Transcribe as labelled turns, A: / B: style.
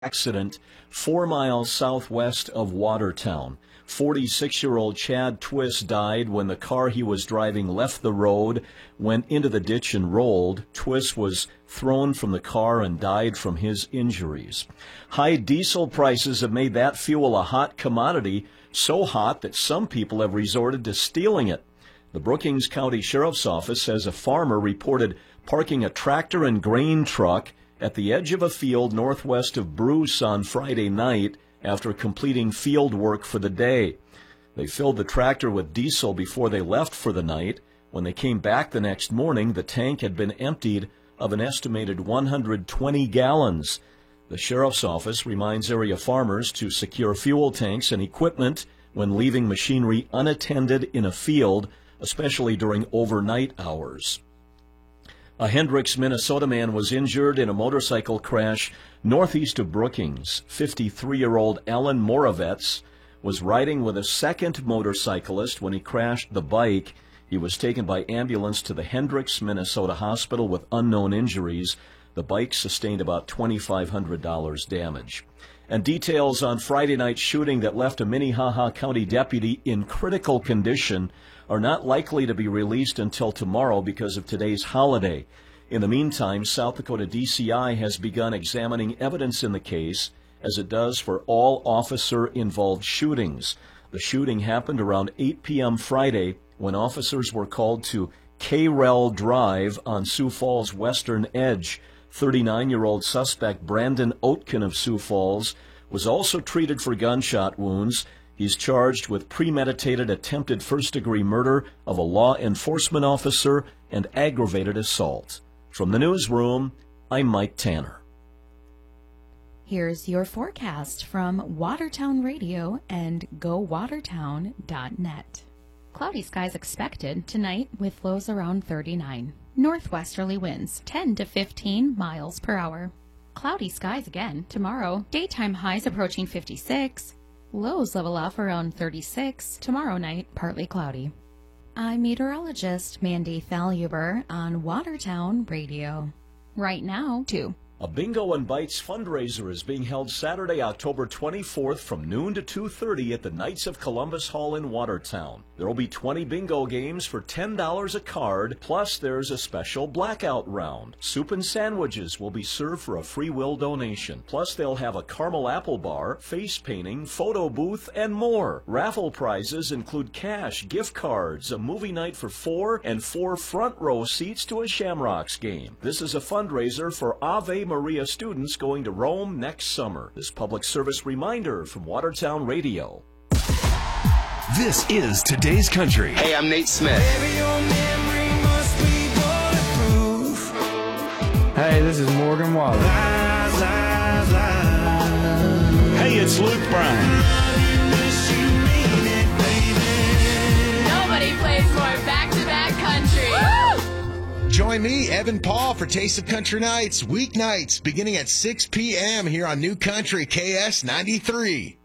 A: accident 4 miles southwest of Watertown. 46-year-old Chad Twist died when the car he was driving left the road, went into the ditch and rolled. Twist was thrown from the car and died from his injuries. High diesel prices have made that fuel a hot commodity, so hot that some people have resorted to stealing it. The Brookings County Sheriff's Office says a farmer reported parking a tractor and grain truck at the edge of a field northwest of Bruce on Friday night after completing field work for the day. They filled the tractor with diesel before they left for the night. When they came back the next morning, the tank had been emptied of an estimated 120 gallons. The Sheriff's Office reminds area farmers to secure fuel tanks and equipment when leaving machinery unattended in a field, especially during overnight hours. A Hendricks, Minnesota man was injured in a motorcycle crash northeast of Brookings. 53-year-old Alan Moravets was riding with a second motorcyclist when he crashed the bike. He was taken by ambulance to the Hendricks, Minnesota hospital with unknown injuries. The bike sustained about $2,500 damage. And details on Friday night's shooting that left a Minnehaha County deputy in critical condition are not likely to be released until tomorrow because of today's holiday. In the meantime, South Dakota DCI has begun examining evidence in the case, as it does for all officer-involved shootings. The shooting happened around 8 p.m. Friday when officers were called to K-Rel Drive on Sioux Falls' western edge. 39-year-old suspect Brandon Oatkin of Sioux Falls was also treated for gunshot wounds. He's charged with premeditated attempted first-degree murder of a law enforcement officer and aggravated assault. From the newsroom, I'm Mike Tanner.
B: Here's your forecast from Watertown Radio and GoWatertown.net. Cloudy skies expected tonight with lows around 39. Northwesterly winds 10 to 15 miles per hour. Cloudy skies again tomorrow. Daytime highs approaching 56. Lows level off around 36. Tomorrow night, partly cloudy. I'm meteorologist Mandy Thalhuber on Watertown Radio. Right now, 2.
A: A Bingo and Bites fundraiser is being held Saturday, October 24th from noon to 2:30 at the Knights of Columbus Hall in Watertown. There will be 20 bingo games for $10 a card, plus there's a special blackout round. Soup and sandwiches will be served for a free will donation. Plus they'll have a caramel apple bar, face painting, photo booth, and more. Raffle prizes include cash, gift cards, a movie night for 4, and 4 front row seats to a Shamrocks game. This is a fundraiser for Ave Maria students going to Rome next summer. This public service reminder from Watertown Radio.
C: This is Today's Country.
D: Hey, I'm Nate Smith.
E: Baby, your memory must be bulletproof.
F: Hey, this is Morgan Waller.
E: Lies, lies, lies.
A: Hey, it's Luke Bryan.
G: Nobody plays more back-to-back country. Woo!
D: Join me, Evan Paul, for Taste of Country Nights, weeknights, beginning at 6 p.m. here on New Country KS 93.